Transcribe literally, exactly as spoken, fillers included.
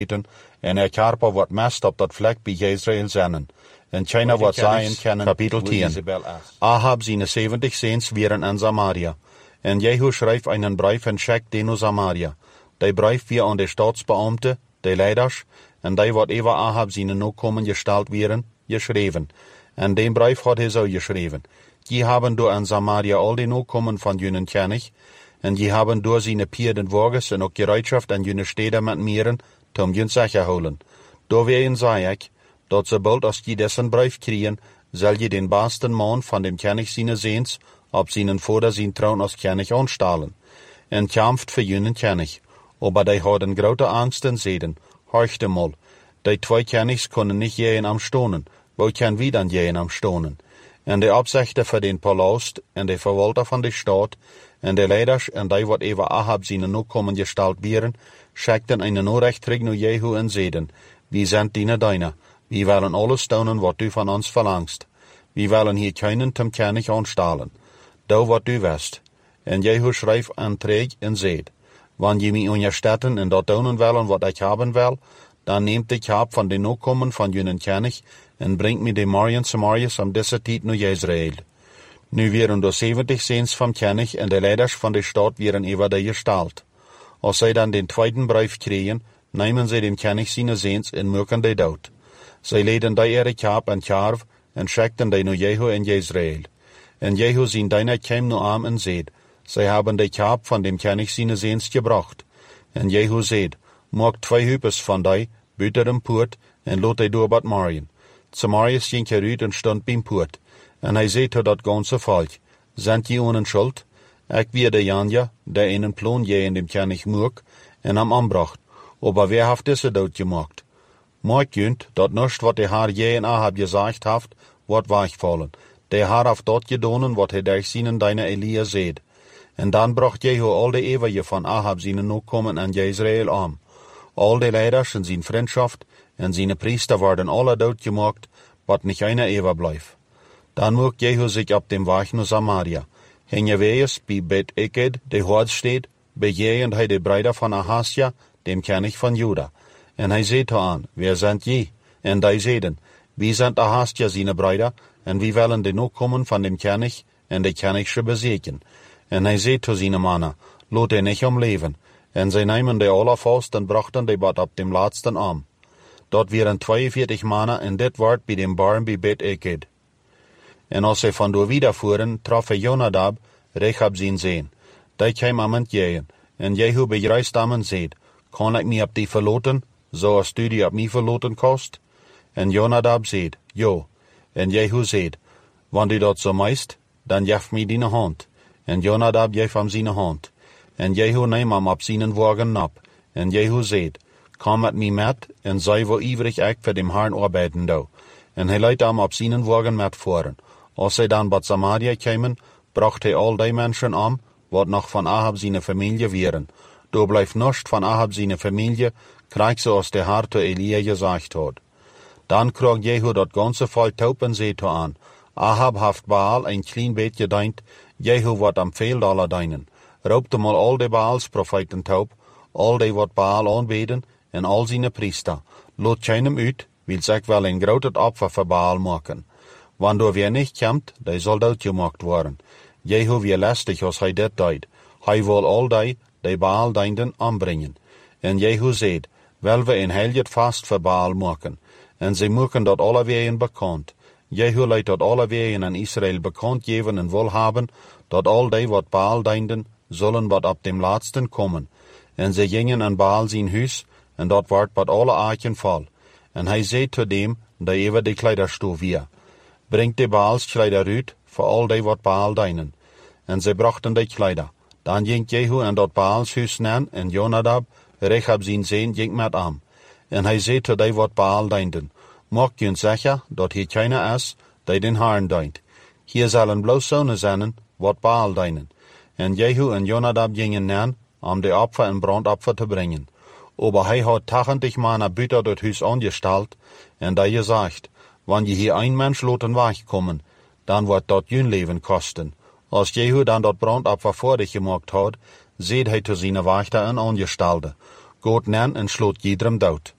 en er karper wat mest op dat vlek bij Jezreel zennen. En China wat Zion kennen, kapitel tien. Ahab seine zeventig Sehns wären in Samaria. En Jehu schreibt einen Brief en schickt den naar Samaria. Die Brief wir an de Staatsbeamte, de leiders, en die wat over Ahab seine Nachkommen gestalt wären, geschreven. En den Brief had hij zo geschreven. Die haben door in Samaria al die Nachkommen van jenen König, en die haben door seine Pierden Wagens en ook Gereitschaft en jene steden met meren, tom jen sicher holen. Door ween zei ik, dat sobald als je dessen brief kriegen, zal je den baasten man van dem König seine Sehns op seinen vader zijn troon als König aanstalen. En kämpft voor jenen König. Aber die hadden grote angst en zeiden, horchte mal, die twee Königs kunnen niet jeen am stonen, wo kan wie dan jeen am stonen? En de opzichter voor den palast, en de verwalter van de stad, en de leiders, en die wat over Ahab seine Nachkommen gestalt wären, schickten eine Nachricht terug naar Jehu en zeiden, wie zijn dienen deine, wie willen alles stonen wat du van ons verlangst. Wie willen hier keinen tem König aanstalen. Doe wat du wist. En Jehu schrijft aan terug en zeid, wanneer je mij onderstetten en dat doen willen wat ik hebben wil, dan neemt ik heb van de Nachkommen van jenen König en brengt me de Marien Samarias om deze tijd naar Jezreel. Nu wären de zeventig Sehns van König en de leiders van de stad wären over de gestalt. Als zij dan den tweeden brief kregen, nemen zij dem König seine Sehns en maken die dood. Zij leden die ihre kaap en karf en schickten die naar Jehu en Jezreel. En Jehu zijn dienaar kwam naar hem en zeid, zij hebben de kaap van dem König seine Sehns gebracht. En Jehu zeid, maak twee hupes van die, buiten hem poort, en laat die door wat Marien. Samarias ging eruit en stond bij poort. En hij zei tot dat ganze volk, zijn je onen schuld? Ik weer de Janja, die in een plan je in dem König moek, en hem aanbracht. Aber wer heeft deze dood gemaakt? Maak junt, dat niets wat de Heer je en Ahab gezegd heeft, wordt wegvallen. De Heer heeft dat gedaan wat hij durch zijn deine Elia zeid. En dan bracht Jehu al de eeuwige van Ahab zijn Nachkommen aan Jezreel aan. Al de leiders en zijn vriendschaft en zijn priester worden alle doodgemaakt, wat niet einer eeuwig blijft. Dan mocht Jehu zich op dem weg naar Samaria. Hing wees bij Bet Eked, de hoofdstad, bejegend hij de bruider van Ahasja, dem König van Juda. En hij zei te aan, wer zijn je? En die zeiden, wie zijn Ahasja zijn bruider, en wie willen de Nachkommen van dem König en de Königsche bezeken. En hij zei te zijn mannen, laat hij niet omleven. En zij namen de alle vast en brachten die wat op dem laatsten aan. Dat waren tweeënveertig mannen en dit wordt bij dem barn bij Bet Eked. En als zij van door wiedervoeren, troffen Jonadab, Rechab zijn zeen. Die kwam aan het jeën. En Jehu begrijst hem en zeid, kan ik mij op die verloten, zoals du die op mij verloten kost? En Jonadab zeid, jo. En Jehu zeid, wanneer du dat zo meist, dan geef mij die hand. En Jonadab geef hem zijn hand. En Jehu neem hem op zijn wagen op. En Jehu zeid, kom met mij met, en zij wo ivrig ik voor dem Herrn arbeiden doe. En hij leidt hem op zijn wagen met voeren. Als zij dan bij Samaria kwamen, bracht hij al die mensen aan, wat nog van Ahab zijn familie waren. Door blijft niets van Ahab zijn familie, krijg zoals de Heer te Elia gezegd had. Dan kreeg Jehu dat ganze volk taub en zei aan, Ahab heeft Baal een klein beetje gedient, Jehu wordt am veel alle dienen. Roepte mal al de Baals profeten taub, al die wat Baal aanbeden, en al zijn priester. Laat keinem uit, wil zich wel een groot opfer voor Baal maken. Wanneer weer niet komt, die zal doodgemaakt worden. Jehu weer lastig als hij dit deed. Hij wil al die, die Baal dienden, aanbrengen. En Jehu zeid, wil we een heilig vast voor Baal maken. En zij maken dat alle wegen bekend. Jehu leidt dat alle wegen aan Israël bekend geven en wil hebben, dat al die wat Baal dienden, zullen wat op dem laatsten komen. En zij gingen aan Baal zijn huis, en dat wordt wat alle aken vol. En hij zei tot dem, die even de kleiderstoel weer. Brengt de Baals kleider uit, voor al die wat Baal dienen. En zij brachten die kleider. Dan ging Jehu en dat Baals huis neer, en Jonadab, Rechab zijn zeen, ging met hem. En hij zei tot die wat Baal dienden, maak je zeker dat hier keiner is, die den Herrn dient. Hier zullen bloos zonen zijn, wat Baal dienen. En Jehu en Jonadab gingen neer, om de opfer en brandopfer te brengen. Aber hij had tachtig mannen buiten het huis aangesteld, en die gezegd, wanneer je hier een mens laten wegkomen, dan wordt dat je leven kosten. Als Jehu dan dat brandopfer voor dich gemaakt had, zeid hij te zijn wachter en aangestelde, Gott nean en sloot jedrum dood.